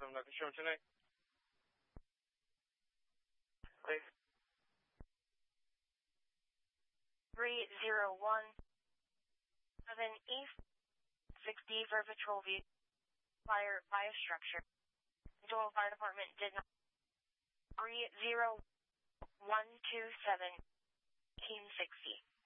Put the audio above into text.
I'm not sure tonight. Please. 301 East 60 for patrol view. Fire by a structure. Doyle Fire Department did not. 30127 Team 60.